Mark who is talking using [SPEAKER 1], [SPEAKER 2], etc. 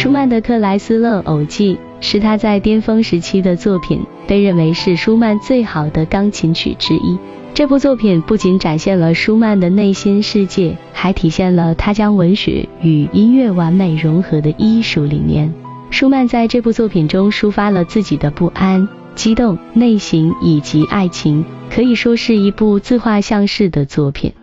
[SPEAKER 1] 舒曼的《克莱斯勒偶记》是他在巅峰时期的作品，被认为是舒曼最好的钢琴曲之一。这部作品不仅展现了舒曼的内心世界，还体现了他将文学与音乐完美融合的艺术理念。舒曼在这部作品中抒发了自己的不安、激动、内省以及爱情，可以说是一部自画像式的作品。